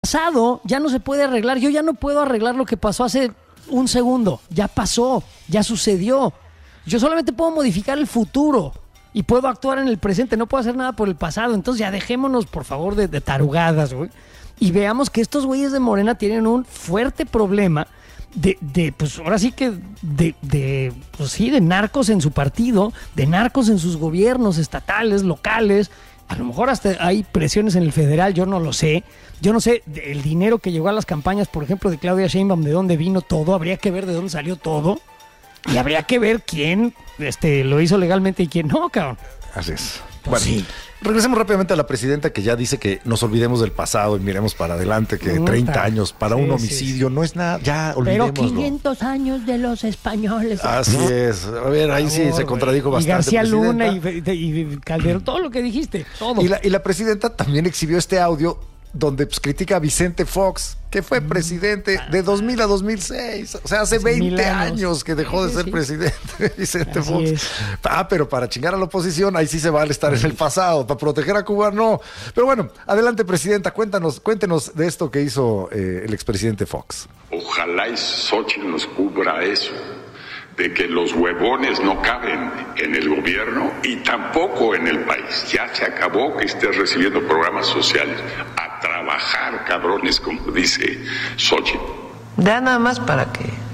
pasado ya no se puede arreglar. Yo ya no puedo arreglar lo que pasó hace un segundo. Ya pasó, ya sucedió. Yo solamente puedo modificar el futuro y puedo actuar en el presente. No puedo hacer nada por el pasado. Entonces ya dejémonos, por favor, de tarugadas, güey. Y veamos que estos güeyes de Morena tienen un fuerte problema pues ahora sí que pues sí, de narcos en su partido, de narcos en sus gobiernos estatales, locales. A lo mejor hasta hay presiones en el federal, yo no lo sé. Yo no sé el dinero que llegó a las campañas, por ejemplo, de Claudia Sheinbaum, de dónde vino todo. Habría que ver de dónde salió todo. Y habría que ver quién lo hizo legalmente y quién no, cabrón. Así es. Pues bueno, sí. Regresemos rápidamente a la presidenta, que ya dice que nos olvidemos del pasado y miremos para adelante, que 30 años para un homicidio no es nada, ya olvidémoslo. Pero 500 años de los españoles. Así es. A ver, ahí sí se contradijo bastante. Y García Luna presidenta. y Calderón, todo lo que dijiste, todo. Y la presidenta también exhibió este audio donde pues, critica a Vicente Fox, que fue presidente de 2000 a 2006. O sea, hace 20 años que dejó de ser presidente Vicente Así Fox. es. Pero para chingar a la oposición, ahí sí se vale estar en el pasado. Para proteger a Cuba, no. Pero bueno, adelante, presidenta. Cuéntenos de esto que hizo el expresidente Fox. Ojalá y Xochitl nos cubra eso, de que los huevones no caben en el gobierno y tampoco en el país. Ya se acabó que estés recibiendo programas sociales. A trabajar, cabrones, como dice Xochitl. Ya nada más para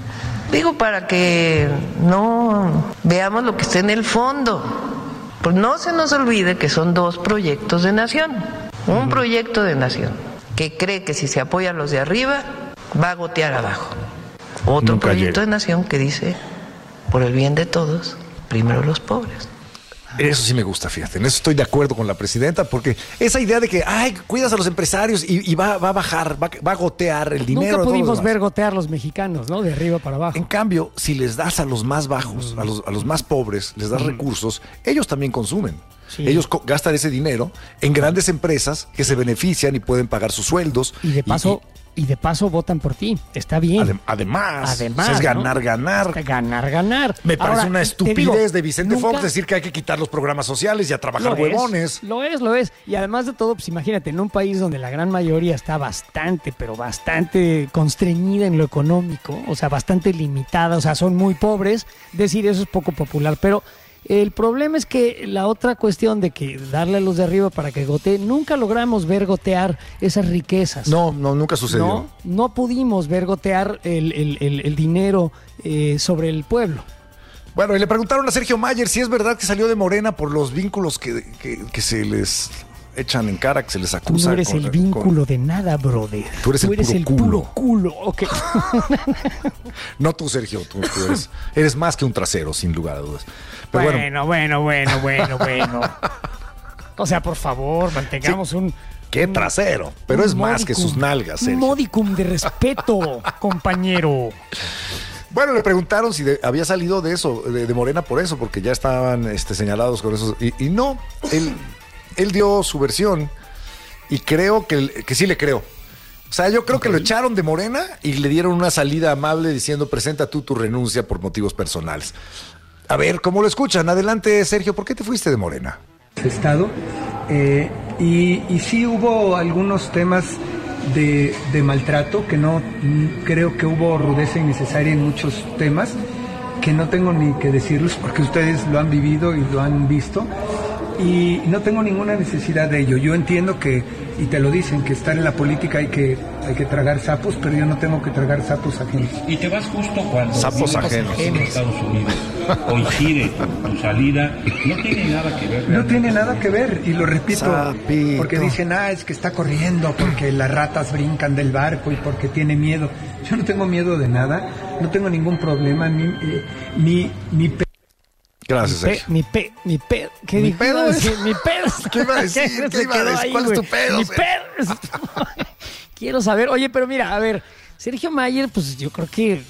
que no veamos lo que está en el fondo. Pues no se nos olvide que son dos proyectos de nación. Un proyecto de nación que cree que si se apoya a los de arriba, va a gotear abajo. Otro Nunca proyecto llega. de nación que dice, por el bien de todos, primero los pobres. Eso sí me gusta, fíjate. En eso estoy de acuerdo con la presidenta, porque esa idea de que, cuidas a los empresarios y va a bajar, va a gotear el dinero. Nunca de todos pudimos los demás. ver gotear los mexicanos, ¿no? De arriba para abajo. En cambio, si les das a los más bajos, a los más pobres, les das recursos, ellos también consumen. Sí. Ellos gastan ese dinero en grandes empresas que se benefician y pueden pagar sus sueldos. Y de paso votan por ti. Está bien. Además, o sea, es ganar, ¿no? ganar. Ganar. Me parece Ahora, una te estupidez digo, de Vicente nunca- Fox decir que hay que quitar los programas sociales y a trabajar huevones. Lo es. Y además de todo, pues imagínate, en un país donde la gran mayoría está bastante constreñida en lo económico, o sea, bastante limitada, o sea, son muy pobres, decir eso es poco popular. Pero el problema es que la otra cuestión de que darle a los de arriba para que gotee, nunca logramos ver gotear esas riquezas. No, nunca sucedió. No pudimos ver gotear el dinero sobre el pueblo. Bueno, y le preguntaron a Sergio Mayer si es verdad que salió de Morena por los vínculos que se les echan en cara, que se les Tú acusa. no eres el vínculo de nada, brother. Tú eres el puro puro culo. Ok. No tú, Sergio, tú eres más que un trasero, sin lugar a dudas. Pero bueno. O sea, por favor, mantengamos un... qué trasero, pero es más que sus nalgas, Un Sergio. modicum de respeto, compañero. Bueno, le preguntaron si había salido de eso, de Morena por eso, porque ya estaban señalados con eso. Y no, él dio su versión y creo que sí le creo. O sea, yo creo que lo echaron de Morena y le dieron una salida amable diciendo, presenta tú tu renuncia por motivos personales. A ver, ¿cómo lo escuchan? Adelante, Sergio, ¿por qué te fuiste de Morena? Estado y sí hubo algunos temas de maltrato, que no creo que hubo rudeza innecesaria en muchos temas, que no tengo ni que decirlos porque ustedes lo han vivido y lo han visto, y no tengo ninguna necesidad de ello. Yo entiendo que, y te lo dicen, que estar en la política hay que tragar sapos, pero yo no tengo que tragar sapos ajenos. Y te vas justo cuando Sapos ajenos. en Estados Unidos coincide tu salida, no tiene nada que ver. No tiene nada que ver, y lo repito, Sapito. porque dicen, es que está corriendo porque las ratas brincan del barco y porque tiene miedo. Yo no tengo miedo de nada, no tengo ningún problema, Gracias, Sergio. ¿Qué Mi dijo? pedo es- Mi pedo. ¿Qué iba a decir? Se ¿Qué iba a quedó decir? ahí, ¿Cuál es güey. tu pedo, Mi Sergio? pedo. Quiero saber, oye, pero mira, a ver, Sergio Mayer, pues yo creo que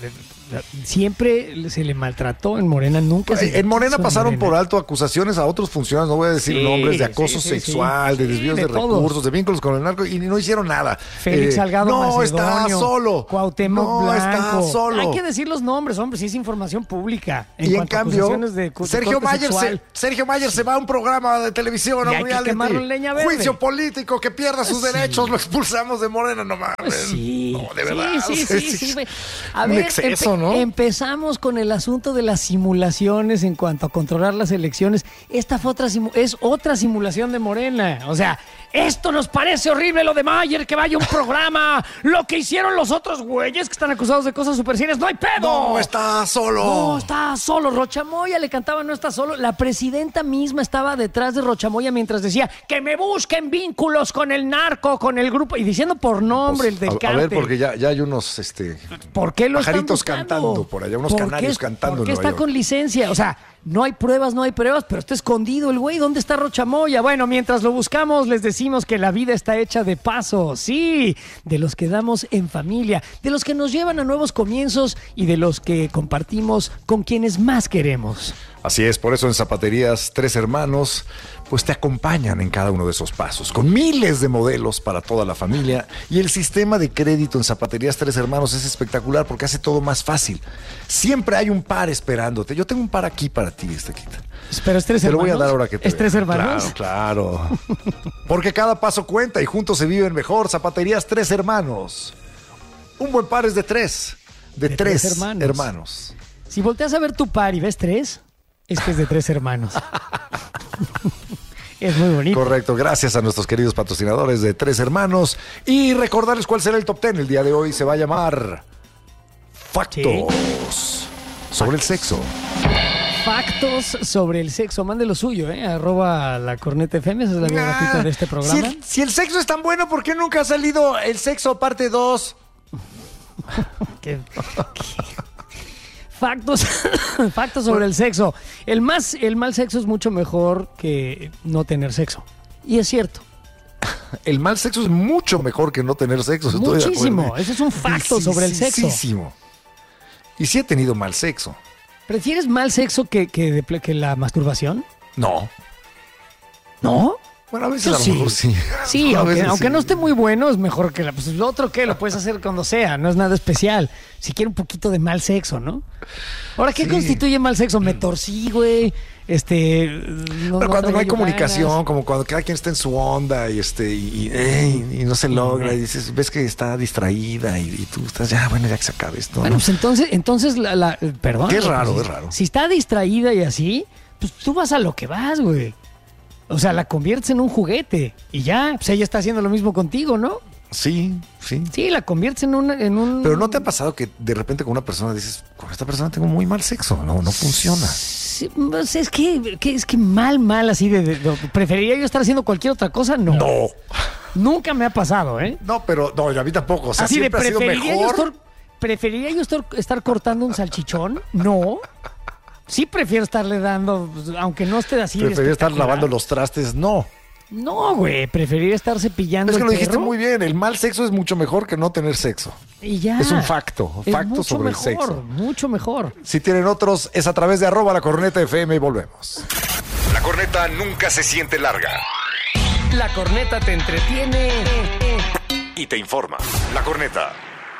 siempre se le maltrató en Morena, nunca se... En Morena pasaron por alto acusaciones a otros funcionarios, no voy a decir nombres, de acoso sexual, de desvíos de recursos, de vínculos con el narco, y no hicieron nada. Félix Salgado no Macedonio, está solo. Cuauhtémoc Blanco. Está solo. Hay que decir los nombres, hombre, si es información pública. Y en cambio, Sergio Mayer se va a un programa de televisión, a un reality. Leña verde. Juicio político, que pierda sus derechos, lo expulsamos de Morena, no mames. Sí. No, de verdad. Sí. A un ver, exceso, ¿no? Empezamos con el asunto de las simulaciones en cuanto a controlar las elecciones. Esta fue otra simulación de Morena. O sea, esto nos parece horrible lo de Mayer, que vaya a un programa. Lo que hicieron los otros güeyes que están acusados de cosas súper serias. ¡No hay pedo! No está solo. No está solo. Rochamoya le cantaba no está solo. La presidenta misma estaba detrás de Rochamoya mientras decía que me busquen vínculos con el narco, con el grupo, y diciendo por nombre el del cártel. A ver, porque ya hay unos ¿por qué lo pajaritos están cantando por allá, unos canarios cantando. ¿Por qué está con licencia? O sea, no hay pruebas, pero está escondido el güey. ¿Dónde está Rochamoya? Bueno, mientras lo buscamos, les decimos que la vida está hecha de pasos, sí, de los que damos en familia, de los que nos llevan a nuevos comienzos y de los que compartimos con quienes más queremos. Así es, por eso en Zapaterías Tres Hermanos, pues te acompañan en cada uno de esos pasos, con miles de modelos para toda la familia, y el sistema de crédito en Zapaterías Tres Hermanos es espectacular porque hace todo más fácil. Siempre hay un par esperándote. Yo tengo un par aquí para ti, Estequita. Pero es Tres Hermanos. Te lo voy a dar ahora que te ¿Es Tres Hermanos? Claro. Porque cada paso cuenta y juntos se viven mejor. Zapaterías Tres Hermanos. Un buen par es de tres. De tres hermanos. Si volteas a ver tu par y ves tres, es que es de Tres Hermanos. Es muy bonito. Correcto, gracias a nuestros queridos patrocinadores de Tres Hermanos. Y recordarles cuál será el top 10 el día de hoy. Se va a llamar Factos sobre el sexo. Factos sobre el sexo. Mande lo suyo, @lacornetafm. Esa es la vía gratuita de este programa. Si el sexo es tan bueno, ¿por qué nunca ha salido el sexo parte 2? ¿Qué? Factos sobre el sexo. El mal sexo es mucho mejor que no tener sexo. Y es cierto. El mal sexo es mucho mejor que no tener sexo. Muchísimo. Ese es un facto sobre el sexo. Muchísimo. Y sí he tenido mal sexo. ¿Prefieres mal sexo que la masturbación? No. ¿No? Bueno, a veces a lo mejor sí. Sí, aunque no esté muy bueno, es mejor que lo otro que lo puedes hacer cuando sea, no es nada especial. Si quiere un poquito de mal sexo, ¿no? Ahora, ¿qué constituye mal sexo? Me torcí, güey. Pero cuando no hay comunicación, como cuando cada quien está en su onda y no se logra, y dices, ves que está distraída y tú estás ya que se acabe esto. Bueno, pues entonces perdón. Qué raro, es raro. Si está distraída y así, pues tú vas a lo que vas, güey. O sea, la conviertes en un juguete y ya, pues ella está haciendo lo mismo contigo, ¿no? Sí. Sí, la conviertes en un... Pero ¿no te ha pasado que de repente con una persona dices, con esta persona tengo muy mal sexo? No funciona. Sí, pues es que mal, así ¿preferiría yo estar haciendo cualquier otra cosa? No. Nunca me ha pasado, ¿eh? No, pero a mí tampoco. O sea, así siempre ha sido mejor. ¿Preferiría yo estar cortando un salchichón? No. Sí prefiero estarle dando, aunque no esté así. ¿Preferiría estar lavando los trastes? No, güey, preferiría estar cepillando. Es que lo dijiste muy bien, el mal sexo es mucho mejor que no tener sexo. Y ya. Es un facto sobre el sexo. Mucho mejor. Si tienen otros, es a través de @lacornetafm y volvemos. La corneta nunca se siente larga. La corneta te entretiene y te informa. La corneta.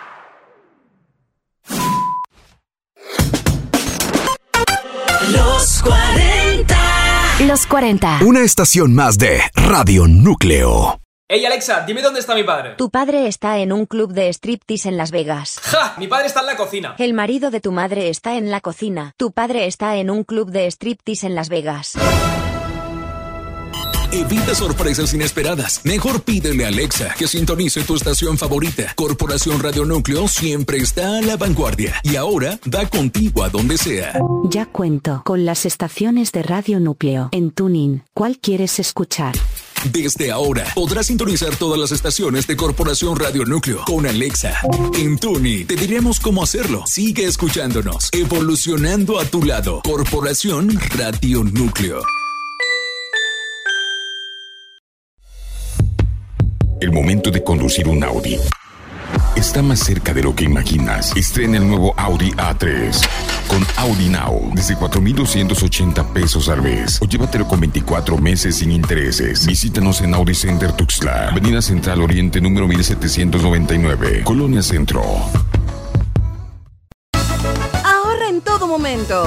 Los 40. Los 40. Una estación más de Radio Núcleo. Ey, Alexa, dime dónde está mi padre. Tu padre está en un club de striptease en Las Vegas. ¡Ja! Mi padre está en la cocina. El marido de tu madre está en la cocina. Tu padre está en un club de striptease en Las Vegas. Evita sorpresas inesperadas. Mejor pídele a Alexa que sintonice tu estación favorita. Corporación Radio Núcleo siempre está a la vanguardia y ahora da contigo a donde sea. Ya cuento con las estaciones de Radio Núcleo en TuneIn. ¿Cuál quieres escuchar? Desde ahora podrás sintonizar todas las estaciones de Corporación Radio Núcleo con Alexa. En TuneIn te diremos cómo hacerlo. Sigue escuchándonos, evolucionando a tu lado. Corporación Radio Núcleo. El momento de conducir un Audi está más cerca de lo que imaginas. Estrena el nuevo Audi A3 con Audi Now desde 4,280 pesos al mes, o llévatelo con 24 meses sin intereses. Visítanos en Audi Center Tuxtla, Avenida Central Oriente número 1799, Colonia Centro. Ahorra en todo momento.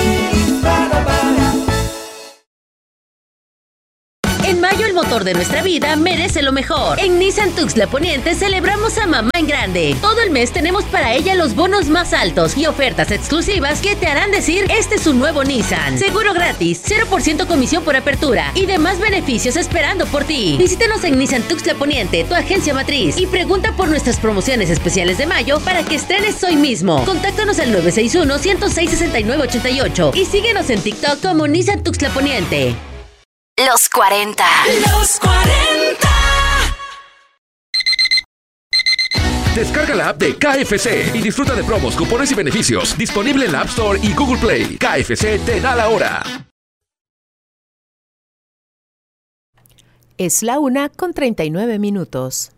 En mayo el motor de nuestra vida merece lo mejor. En Nissan Tuxtla Poniente celebramos a mamá en grande. Todo el mes tenemos para ella los bonos más altos y ofertas exclusivas que te harán decir este es un nuevo Nissan. Seguro gratis, 0% comisión por apertura y demás beneficios esperando por ti. Visítanos en Nissan Tuxtla Poniente, tu agencia matriz, y pregunta por nuestras promociones especiales de mayo para que estrenes hoy mismo. Contáctanos al 961-106-6988 y síguenos en TikTok como Nissan Tuxtla Poniente. Los 40. Los 40. Descarga la app de KFC y disfruta de promos, cupones y beneficios. Disponible en la App Store y Google Play. KFC te da la hora. Es la 1:39.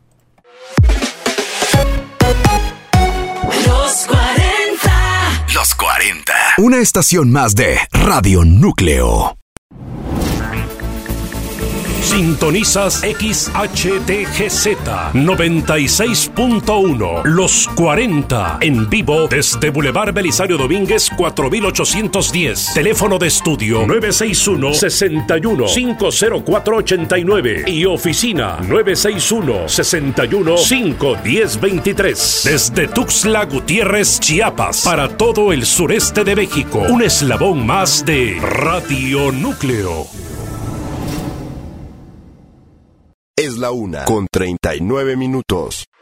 Los 40. Los 40. Una estación más de Radio Núcleo. Sintonizas XHDGZ 96.1 Los 40 en vivo desde Boulevard Belisario Domínguez 4810. Teléfono de estudio 961-61-50489 y oficina 961-61-51023. Desde Tuxtla Gutiérrez, Chiapas, para todo el sureste de México. Un eslabón más de Radio Núcleo. Es la 1:39.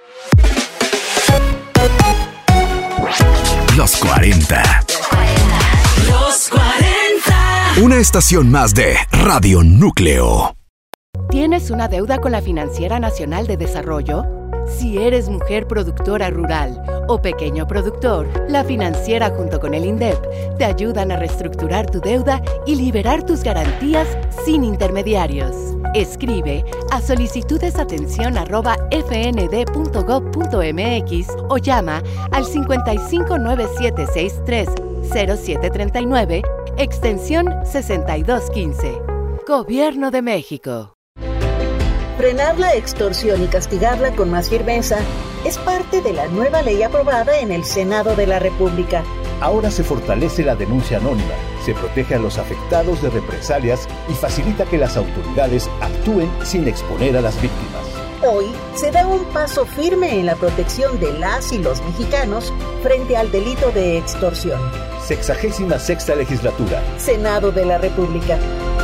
Los 40. Los 40. Una estación más de Radio Núcleo. ¿Tienes una deuda con la Financiera Nacional de Desarrollo? Si eres mujer productora rural o pequeño productor, la Financiera junto con el INDEP te ayudan a reestructurar tu deuda y liberar tus garantías sin intermediarios. Escribe a solicitudesatención@fnd.gov.mx o llama al 5597630739, extensión 6215. Gobierno de México. Frenar la extorsión y castigarla con más firmeza es parte de la nueva ley aprobada en el Senado de la República. Ahora se fortalece la denuncia anónima, se protege a los afectados de represalias y facilita que las autoridades actúen sin exponer a las víctimas. Hoy se da un paso firme en la protección de las y los mexicanos frente al delito de extorsión. 66ª legislatura. Senado de la República.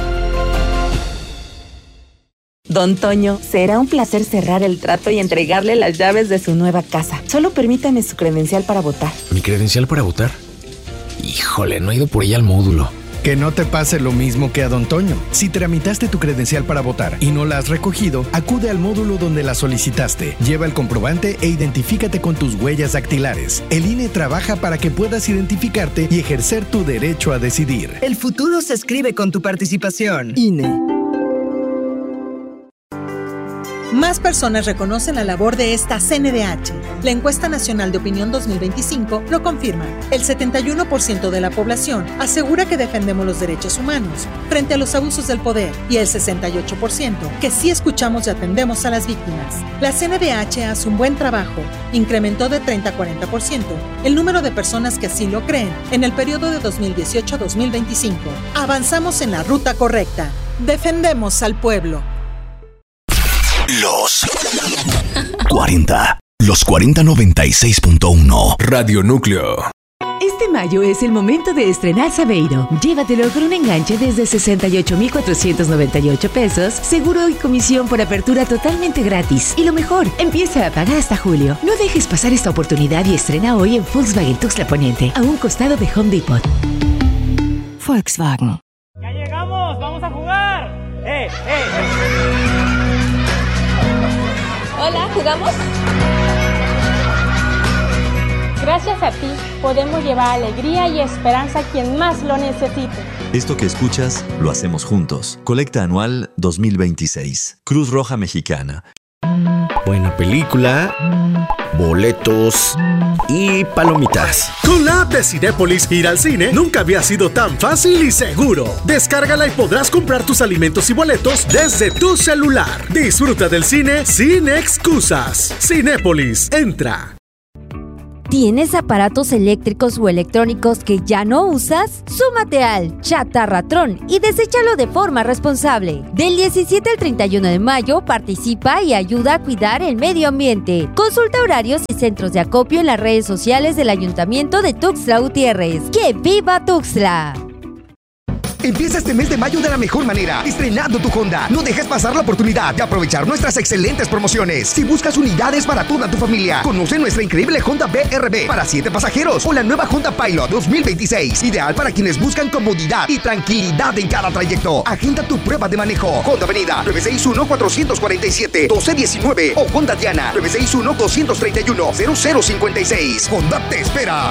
Don Toño, será un placer cerrar el trato y entregarle las llaves de su nueva casa. Solo permítame su credencial para votar. ¿Mi credencial para votar? Híjole, no he ido por ella al módulo. Que no te pase lo mismo que a Don Toño. Si tramitaste tu credencial para votar y no la has recogido, acude al módulo donde la solicitaste. Lleva el comprobante e identifícate con tus huellas dactilares. El INE trabaja para que puedas identificarte y ejercer tu derecho a decidir. El futuro se escribe con tu participación. INE. Más personas reconocen la labor de esta CNDH. La encuesta nacional de opinión 2025 lo confirma. El 71% de la población asegura que defendemos los derechos humanos frente a los abusos del poder y el 68% que sí escuchamos y atendemos a las víctimas. La CNDH hace un buen trabajo. Incrementó de 30 a 40% el número de personas que así lo creen en el periodo de 2018 a 2025. Avanzamos en la ruta correcta. Defendemos al pueblo. Los 40. Los 40 96.1. Radio Núcleo. Este mayo es el momento de estrenar Saveiro. Llévatelo con un enganche desde 68,498 pesos, seguro y comisión por apertura totalmente gratis. Y lo mejor, empieza a pagar hasta julio. No dejes pasar esta oportunidad y estrena hoy en Volkswagen Tuxtla Poniente, a un costado de Home Depot. Volkswagen. ¡Ya llegamos! ¡Vamos a jugar! Hola, ¿jugamos? Gracias a ti podemos llevar alegría y esperanza a quien más lo necesite. Esto que escuchas lo hacemos juntos. Colecta anual 2026. Cruz Roja Mexicana. Buena película. boletos y palomitas. Con la app de Cinépolis, ir al cine nunca había sido tan fácil y seguro. Descárgala y podrás comprar tus alimentos y boletos desde tu celular. Disfruta del cine sin excusas. Cinépolis, entra. ¿Tienes aparatos eléctricos o electrónicos que ya no usas? Súmate al Chatarratrón y deséchalo de forma responsable. Del 17 al 31 de mayo, participa y ayuda a cuidar el medio ambiente. Consulta horarios y centros de acopio en las redes sociales del Ayuntamiento de Tuxtla Gutiérrez. ¡Que viva Tuxtla! Empieza este mes de mayo de la mejor manera, estrenando tu Honda. No dejes pasar la oportunidad de aprovechar nuestras excelentes promociones. Si buscas unidades para toda tu familia, conoce nuestra increíble Honda BRB para 7 pasajeros o la nueva Honda Pilot 2026, ideal para quienes buscan comodidad y tranquilidad en cada trayecto. Agenda tu prueba de manejo. Honda Avenida 961-447-1219 o Honda Diana 961-231-0056. Honda te espera.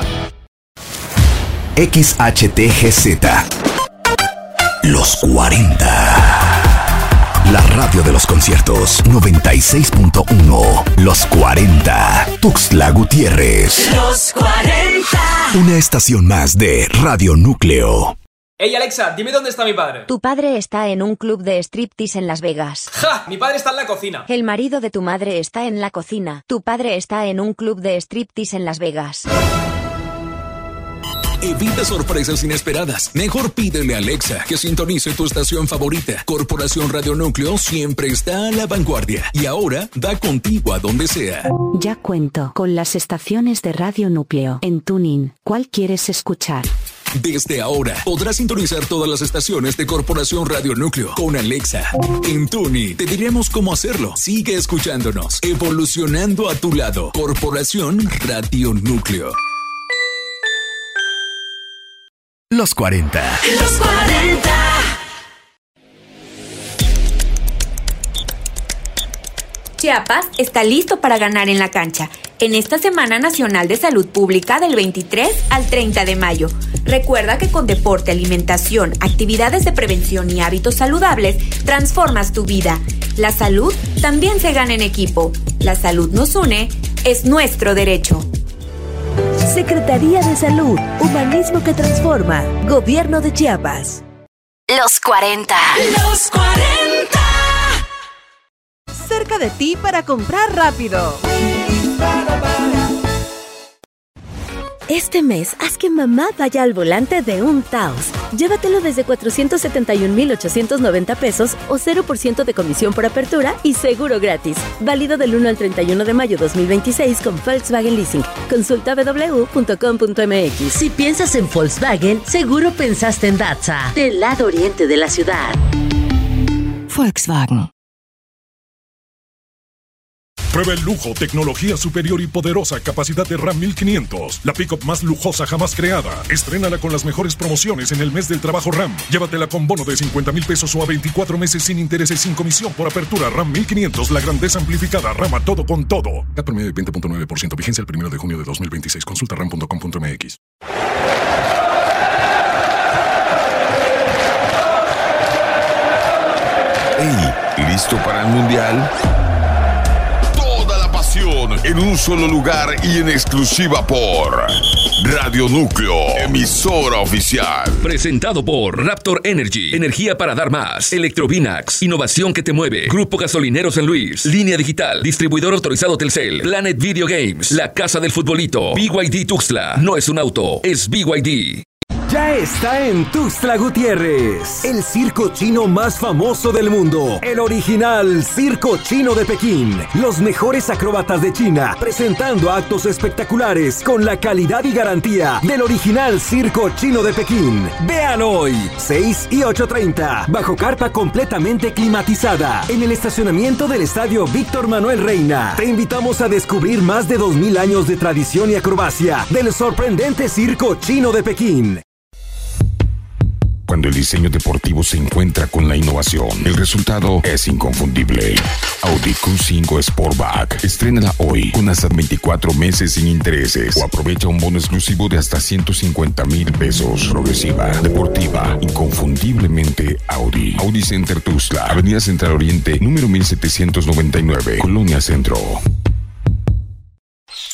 XHTGZ. Los 40. La radio de los conciertos 96.1. Los 40. Tuxtla Gutiérrez. Los 40. Una estación más de Radio Núcleo. Hey Alexa, dime dónde está mi padre. Tu padre está en un club de striptease en Las Vegas. ¡Ja! Mi padre está en la cocina. El marido de tu madre está en la cocina. Tu padre está en un club de striptease en Las Vegas. Evita sorpresas inesperadas. Mejor pídele a Alexa que sintonice tu estación favorita. Corporación Radio Núcleo siempre está a la vanguardia y ahora da contigo a donde sea. Ya cuento con las estaciones de Radio Núcleo en TuneIn. ¿Cuál quieres escuchar? Desde ahora podrás sintonizar todas las estaciones de Corporación Radio Núcleo con Alexa. En TuneIn te diremos cómo hacerlo. Sigue escuchándonos, evolucionando a tu lado. Corporación Radio Núcleo. Los 40. Los 40. Chiapas está listo para ganar en la cancha en esta Semana Nacional de Salud Pública del 23 al 30 de mayo. Recuerda que con deporte, alimentación, actividades de prevención y hábitos saludables, transformas tu vida. La salud también se gana en equipo. La salud nos une, es nuestro derecho. Secretaría de Salud, Humanismo que Transforma, Gobierno de Chiapas. Los 40. Los 40. Cerca de ti para comprar rápido. Este mes, haz que mamá vaya al volante de un Taos. Llévatelo desde 471,890 pesos o 0% de comisión por apertura y seguro gratis. Válido del 1 al 31 de mayo 2026 con Volkswagen Leasing. Consulta www.com.mx. Si piensas en Volkswagen, seguro pensaste en Datsa, del lado oriente de la ciudad. Volkswagen. Prueba el lujo, tecnología superior y poderosa capacidad de Ram 1500. La pickup más lujosa jamás creada. Estrénala con las mejores promociones en el mes del trabajo Ram. Llévatela con bono de 50,000 pesos o a 24 meses sin intereses sin comisión por apertura. Ram 1500, la grandeza amplificada. Rama todo con todo. CAT promedio de 20.9%. Vigencia el 1 de junio de 2026. Consulta ram.com.mx. Hey, ¿listo para el mundial? En un solo lugar y en exclusiva por Radio Núcleo, emisora oficial. Presentado por Raptor Energy, energía para dar más. Electrovinax, innovación que te mueve. Grupo Gasolinero San Luis, Línea Digital, distribuidor autorizado Telcel. Planet Video Games, la casa del futbolito. BYD Tuxtla, no es un auto, es BYD. Ya está en Tuxtla Gutiérrez, el circo chino más famoso del mundo, el original Circo Chino de Pekín. Los mejores acróbatas de China, presentando actos espectaculares con la calidad y garantía del original Circo Chino de Pekín. Vean hoy, 6 y 8:30, bajo carpa completamente climatizada, en el estacionamiento del Estadio Víctor Manuel Reina. Te invitamos a descubrir más de 2000 años de tradición y acrobacia del sorprendente Circo Chino de Pekín. Cuando el diseño deportivo se encuentra con la innovación, el resultado es inconfundible. Audi Q5 Sportback. Estrénala hoy con hasta 24 meses sin intereses o aprovecha un bono exclusivo de hasta 150,000 pesos. Progresiva, deportiva, inconfundiblemente Audi. Audi Center Tuxtla, Avenida Central Oriente, número 1799, Colonia Centro.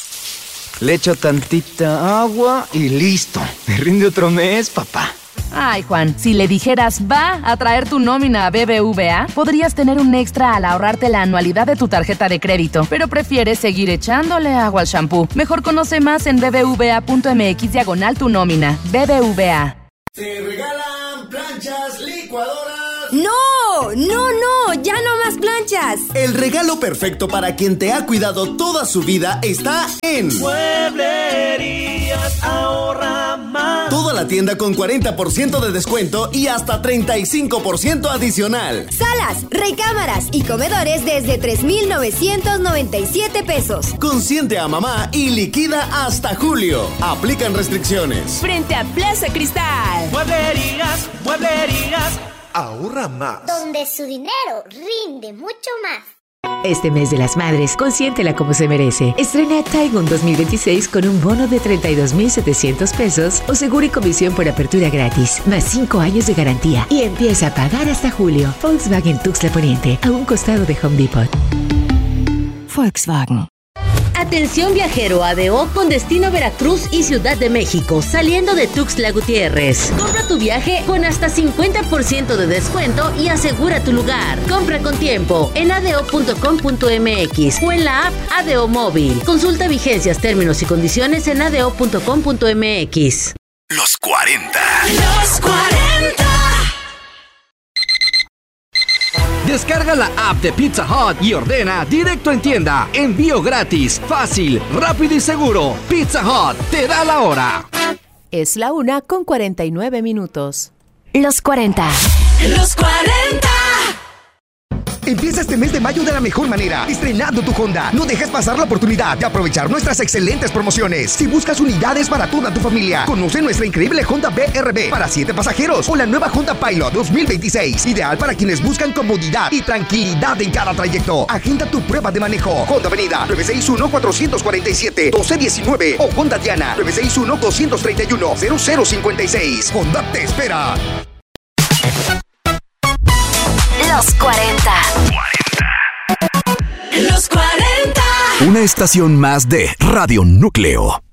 Le echo tantita agua y listo. Me rinde otro mes, papá. Ay, Juan, si le dijeras va a traer tu nómina a BBVA, podrías tener un extra al ahorrarte la anualidad de tu tarjeta de crédito, pero prefieres seguir echándole agua al shampoo. Mejor conoce más en bbva.mx/tu nómina. BBVA. Se regalan planchas, licuadoras. ¡No! ¡Ya no más planchas! El regalo perfecto para quien te ha cuidado toda su vida está en Mueblerías Ahorra Más. Toda la tienda con 40% de descuento y hasta 35% adicional. Salas, recámaras y comedores desde 3,997 pesos. Consiente a mamá y liquida hasta julio. Aplican restricciones. Frente a Plaza Cristal. Mueblerías Ahorra Más. Donde su dinero rinde mucho más. Este mes de las madres, consiéntela como se merece. Estrena Taigun 2026 con un bono de 32,700 pesos o seguro y comisión por apertura gratis, más 5 años de garantía y empieza a pagar hasta julio. Volkswagen Tuxtla Poniente, a un costado de Home Depot. Volkswagen. Atención viajero ADO con destino Veracruz y Ciudad de México, saliendo de Tuxtla Gutiérrez. Compra tu viaje con hasta 50% de descuento y asegura tu lugar. Compra con tiempo en ado.com.mx o en la app ADO Móvil. Consulta vigencias, términos y condiciones en ado.com.mx. Los 40. Los 40. Descarga la app de Pizza Hut y ordena directo en tienda. Envío gratis, fácil, rápido y seguro. Pizza Hut te da la hora. Es la 1:49. Los 40. Los 40. Empieza este mes de mayo de la mejor manera, estrenando tu Honda. No dejes pasar la oportunidad de aprovechar nuestras excelentes promociones. Si buscas unidades para toda tu familia, conoce nuestra increíble Honda BRB para 7 pasajeros o la nueva Honda Pilot 2026, ideal para quienes buscan comodidad y tranquilidad en cada trayecto. Agenda tu prueba de manejo. Honda Avenida 961-447-1219 o Honda Diana 961-231-0056. Honda te espera. Los 40. Los 40. Una estación más de Radio Núcleo.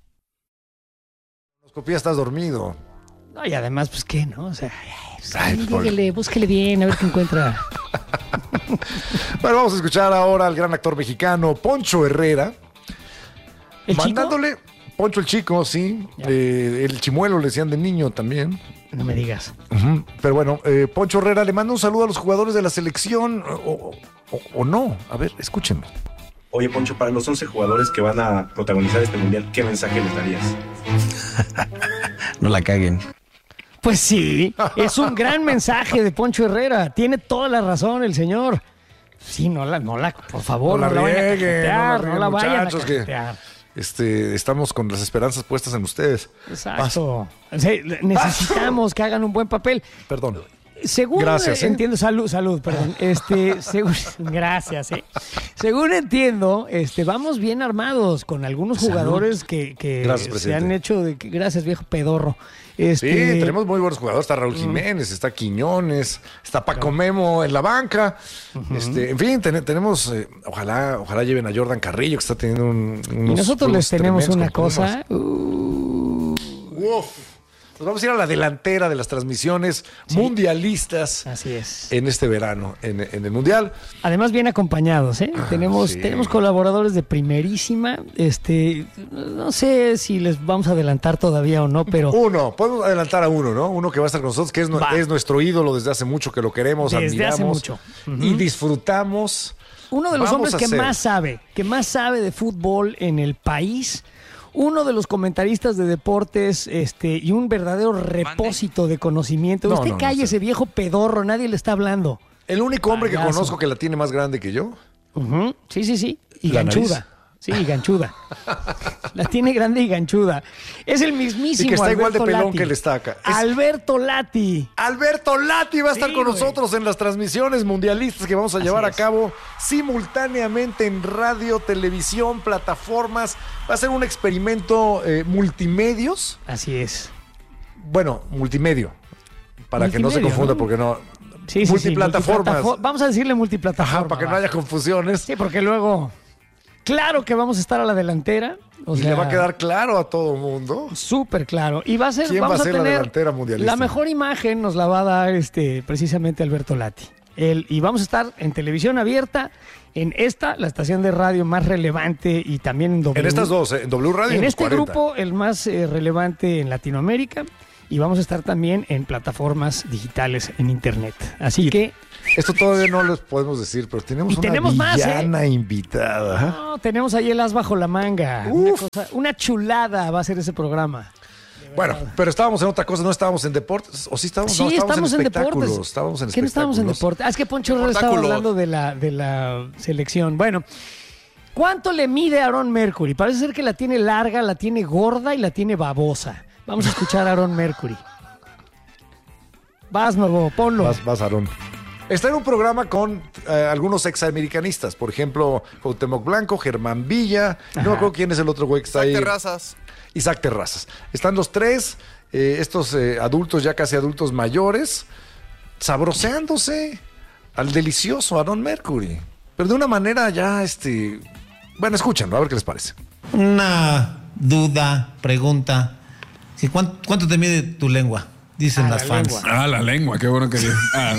Ya estás dormido. No, y además, pues qué, ¿no? O sea, búsquele bien, a ver qué encuentra. Bueno, vamos a escuchar ahora al gran actor mexicano Poncho Herrera. Mandándole chico? Poncho el Chico, sí. El Chimuelo le decían de niño también. No me digas. Pero bueno, Poncho Herrera le manda un saludo a los jugadores de la selección o no. A ver, escúchenme. Oye, Poncho, para los 11 jugadores que van a protagonizar este mundial, ¿qué mensaje les darías? No la caguen. Pues sí, es un gran mensaje de Poncho Herrera. Tiene toda la razón el señor. Sí, por favor, no la vayan a cajetear, no la vayan a cajetear. Estamos con las esperanzas puestas en ustedes. Exacto. O sea, necesitamos que hagan un buen papel. Perdón. Según gracias, entiendo, salud, perdón. Gracias, Según entiendo, vamos bien armados con algunos jugadores que gracias, se han hecho de gracias, viejo pedorro. Sí, tenemos muy buenos jugadores. Está Raúl Jiménez, está Quiñones, está Paco Memo en la banca. En fin, tenemos, ojalá lleven a Jordan Carrillo, que está teniendo unos y nosotros les tenemos una cosa. Nos vamos a ir a la delantera de las transmisiones mundialistas. Así es. En este verano, en el Mundial. Además, bien acompañados, tenemos colaboradores de primerísima. No sé si les vamos a adelantar todavía o no, pero. Podemos adelantar a uno, ¿no? Uno que va a estar con nosotros, que es nuestro ídolo desde hace mucho, que lo queremos, admiramos. Desde hace mucho. Y disfrutamos. Uno de los hombres que más sabe de fútbol en el país. Uno de los comentaristas de deportes y un verdadero repósito de conocimiento. Usted calle ese viejo pedorro, nadie le está hablando. El único hombre que conozco que la tiene más grande que yo. Sí. Y ganchuda. Sí, ganchuda. La tiene grande y ganchuda. Es el mismísimo y que está Alberto igual de pelón Lati. Que le estaca. Alberto Lati. Alberto Lati va a estar con nosotros en las transmisiones mundialistas que vamos a llevar a cabo simultáneamente en radio, televisión, plataformas. Va a ser un experimento multimedios. Así es. Bueno, multimedio. Para que no se confunda, porque no... Sí, multiplataformas. Vamos a decirle multiplataforma. Para que no haya confusiones. Sí, porque luego... Claro que vamos a estar a la delantera. Y le va a quedar claro a todo el mundo. Súper claro. Y va a ser, ¿quién va a ser la delantera mundialista? La mejor imagen nos la va a dar precisamente Alberto Lati. Y vamos a estar en televisión abierta, en la estación de radio más relevante, y también en W. En estas dos, en W Radio. En este 40. grupo, el más relevante en Latinoamérica. Y vamos a estar también en plataformas digitales en internet. Así que... Esto todavía no les podemos decir, pero tenemos una villana invitada. No, tenemos ahí el as bajo la manga. Una chulada va a ser ese programa. Bueno, pero estábamos en otra cosa, no estábamos en deportes. ¿O sí estábamos? Sí, no, estábamos en espectáculos. deportes. Estábamos en ¿Qué no estábamos en deportes? Es que Poncho Herrera estaba hablando de la selección. Bueno, ¿cuánto le mide Aaron Mercury? Parece ser que la tiene larga, la tiene gorda y la tiene babosa. Vamos a escuchar a Aaron Mercury. Vas, Nuevo, ponlo. Vas, Aaron. Está en un programa con algunos examericanistas. Por ejemplo, Cuauhtémoc Blanco, Germán Villa. Ajá. No me acuerdo quién es el otro güey que está ahí. Isaac Terrazas. Están los tres, estos adultos, ya casi adultos mayores, sabroseándose al delicioso Aaron Mercury. Pero de una manera ya, bueno, escúchenlo, a ver qué les parece. Una duda, pregunta. ¿Cuánto te mide tu lengua? Dicen las fans. Lengua. La lengua, qué bueno que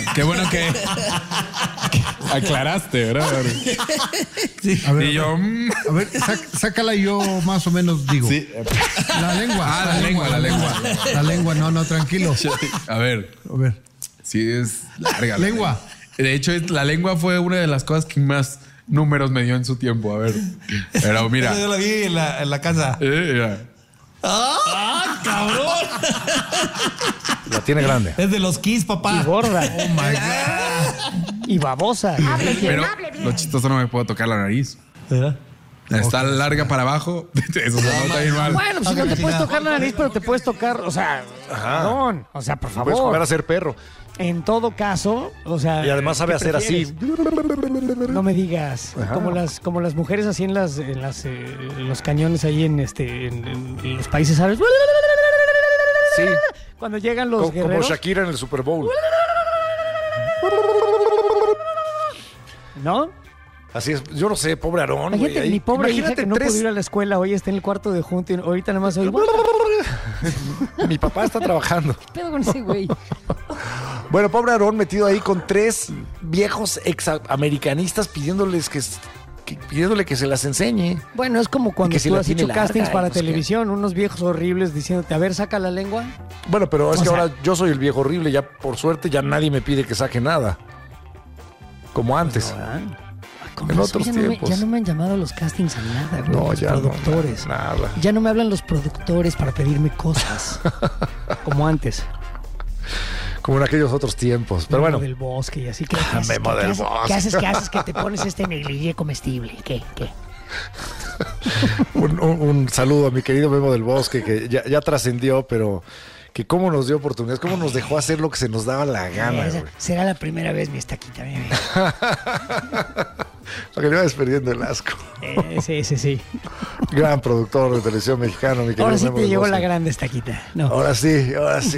aclaraste, ¿verdad? Sí. A ver, y yo, a ver, sácala y yo más o menos digo. Sí. La lengua. La lengua, no, tranquilo. A ver. Sí, es larga. Lengua. De hecho, la lengua fue una de las cosas que más números me dio en su tiempo. A ver. Pero mira. Yo la vi en la casa. Mira. ¡Ah, cabrón! La tiene grande. Es de los Kiss, papá. Y gorda. Oh, my God. Y babosa. Pero lo chistoso, no me puedo tocar la nariz. ¿Verdad? Está larga para abajo. Eso se nota bien mal. Bueno, si no te puedes tocar la nariz, pero te puedes tocar, o sea, perdón. O sea, por favor. Puedes jugar a ser perro. En todo caso, o sea. Y además sabe hacer así. No me digas. Como las mujeres así en los cañones ahí en los países árabes. Sí. Cuando llegan los guerreros. Como Shakira en el Super Bowl. ¿No? Así es, yo no sé, pobre Aarón. Imagínate, mi pobre hija que no pudo ir a la escuela hoy, está en el cuarto de junto y ahorita nada más oigo. Mi papá está trabajando. ¿Qué pedo con ese güey? Bueno, pobre Aarón metido ahí con 3 viejos examericanistas pidiéndole que se las enseñe. Bueno, es como cuando tú has hecho castings para pues televisión, unos viejos horribles diciéndote, a ver, saca la lengua. Bueno, pero es que ahora yo soy el viejo horrible, ya por suerte ya nadie me pide que saque nada. Como antes. En otros tiempos. Ya no me han llamado a los castings a nada, güey. No, ya productores. No, nada. Ya no me hablan los productores para pedirme cosas. Como antes. Como en aquellos otros tiempos. Pero Memo bueno. del Bosque y así. Memo del Bosque. ¿Qué haces que te pones negligé comestible? ¿Qué? un saludo a mi querido Memo del Bosque, que ya trascendió, pero que cómo nos dio oportunidades, cómo nos dejó hacer lo que se nos daba la gana. Será la primera vez mi estaquita, bebé. Para que le vayas perdiendo el asco. Sí. Gran productor de televisión mexicano, mi querido Ahora sí Memo te del llegó Bosque. la grande estaquita. No. Ahora sí.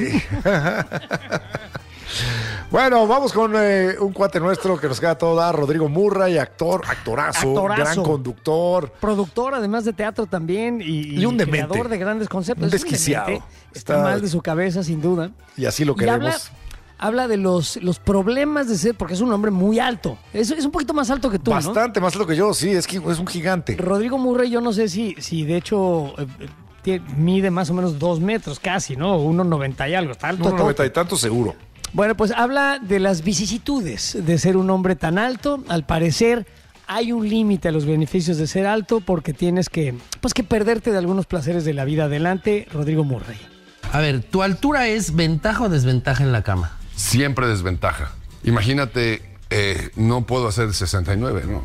Bueno, vamos con un cuate nuestro que nos queda todo dar, Rodrigo Murray, actorazo, gran conductor. Productor, además de teatro también, y un demente. Creador de grandes conceptos. Un desquiciado. Está mal de su cabeza, sin duda. Y así lo queremos. Habla de los problemas de ser, porque es un hombre muy alto. Es un poquito más alto que tú, Bastante más alto que yo, sí, es un gigante. Rodrigo Murray, yo no sé si de hecho mide más o menos 2 metros casi, ¿no? 1,90 y algo. Está alto. 1,90 y tanto seguro. Bueno, pues habla de las vicisitudes de ser un hombre tan alto. Al parecer hay un límite a los beneficios de ser alto porque tienes que perderte de algunos placeres de la vida. Adelante, Rodrigo Murray. A ver, ¿tu altura es ventaja o desventaja en la cama? Siempre desventaja. Imagínate, no puedo hacer 69, ¿no?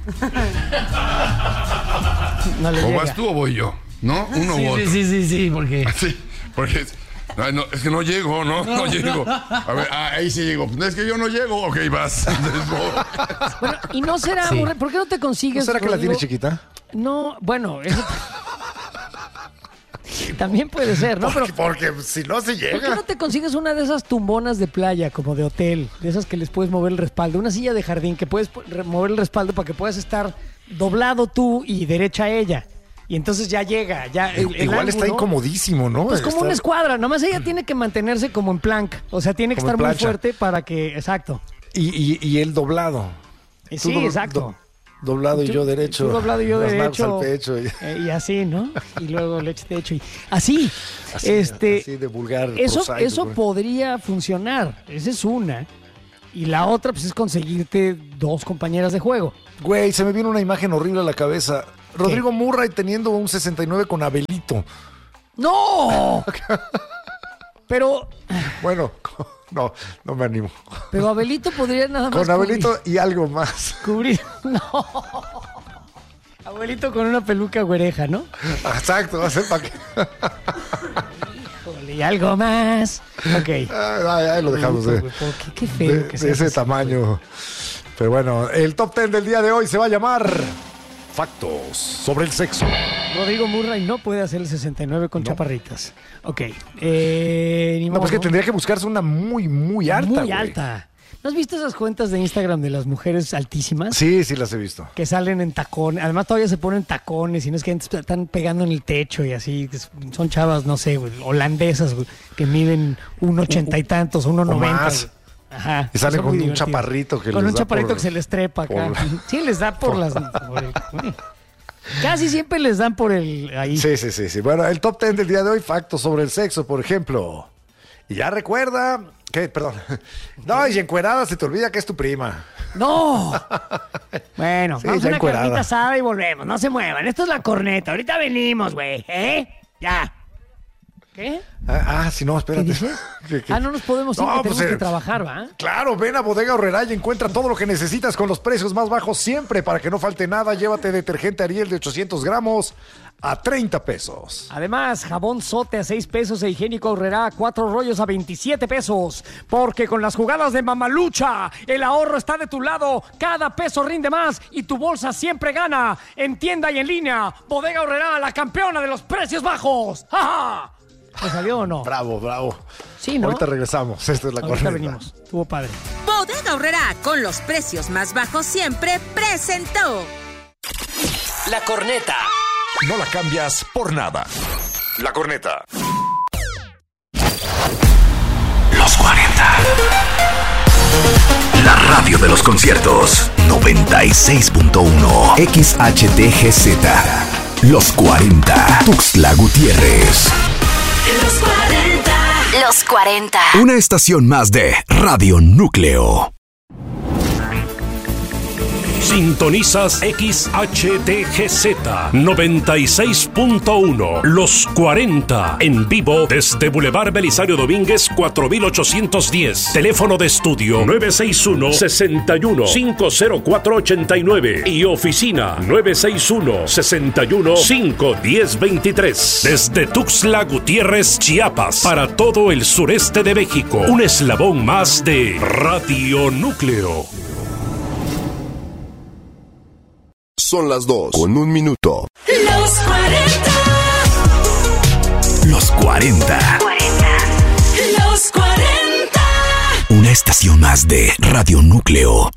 ¿O vas tú o voy yo? ¿No? Uno u otro. Sí, porque... Sí, porque... No, es que no llego, no llego. A ver, ahí sí llego. Es que yo no llego. Ok, vas. Bueno, y no será, ¿por qué no te consigues? ¿No será que Rodrigo? ¿La tiene chiquita? No, bueno, eso... También puede ser, ¿no? Porque si no se llega. ¿Por qué no te consigues una de esas tumbonas de playa, como de hotel? De esas que les puedes mover el respaldo. Una silla de jardín que puedes mover el respaldo para que puedas estar doblado tú y derecha ella. Y entonces ya llega, ya el igual ángulo, está incomodísimo, ¿no? Pues como una escuadra, nomás ella tiene que mantenerse como en plank, o sea, tiene que estar muy fuerte para que, exacto. Y el doblado. Sí, exacto. Doblado y yo derecho. Tú doblado y yo derecho. Al pecho. Y así, ¿no? Y luego le eches derecho. Así de vulgar. Eso podría funcionar. Esa es una. Y la otra, pues, es conseguirte 2 compañeras de juego. Güey, se me viene una imagen horrible a la cabeza. Rodrigo Murray teniendo un 69 con Abelito. ¡No! Pero... Bueno, no me animo. Pero Abelito podría nada más... Con Abelito y algo más. Cubrir... No. Abuelito con una peluca güereja, ¿no? Exacto, va a ser para que... Híjole, y algo más. Ok. Ahí lo dejamos Qué feo que sea. De ese tamaño. Pero bueno, el top 10 del día de hoy se va a llamar... Factos sobre el sexo. Rodrigo Murray no puede hacer el 69 con chaparritas. Ok. Pues que tendría que buscarse una muy, muy alta. Muy alta. ¿No has visto esas cuentas de Instagram de las mujeres altísimas? Sí, las he visto. Que salen en tacones. Además todavía se ponen tacones y no es que están pegando en el techo y así. Son chavas, no sé, holandesas, que miden 1,80 y tantos, 1,90. Ajá. Y salen con un chaparrito que que se les trepa acá. Sí, les da por las... Casi siempre les dan por el... ahí. Sí. Bueno, el top 10 del día de hoy, factos sobre el sexo, por ejemplo. Y ya recuerda... ¿Qué? Perdón. No, y encuerada se te olvida que es tu prima. ¡No! Bueno, sí, vamos a una encuerada. carnita asada y volvemos. No se muevan. Esto es La Corneta. Ahorita venimos, güey. Ya. ¿Qué? Sí, no, espérate. ¿Qué dices? No nos podemos ir, que tenemos que trabajar, ¿va? Claro, ven a Bodega Aurrerá y encuentra todo lo que necesitas con los precios más bajos siempre. Para que no falte nada, llévate detergente Ariel de 800 gramos a 30 pesos. Además, jabón Sote a 6 pesos e higiénico Aurrerá 4 rollos a 27 pesos. Porque con las jugadas de Mamalucha, el ahorro está de tu lado. Cada peso rinde más y tu bolsa siempre gana. En tienda y en línea, Bodega Aurrerá, la campeona de los precios bajos. ¡Ja, ja! ¿Me salió o no? Bravo. Sí, ¿no? Ahorita regresamos. Esto es La Corneta. Ahorita venimos. Estuvo padre. Bodega Aurrerá, con los precios más bajos siempre, presentó La Corneta. No la cambias por nada. La Corneta. Los 40. La radio de los conciertos. 96.1 XHTGZ. Los 40. Tuxtla Gutiérrez. Los 40. Los 40. Una estación más de Radio Núcleo. Sintonizas XHTGZ 96.1 Los 40 en vivo desde Boulevard Belisario Domínguez 4810. Teléfono de estudio 961-61-50489 y oficina 961-61-51023. Desde Tuxtla Gutiérrez, Chiapas, para todo el sureste de México. Un eslabón más de Radio Núcleo. Son las 2:01 minuto. Los 40. Los 40. Los 40. Una estación más de Radio Núcleo.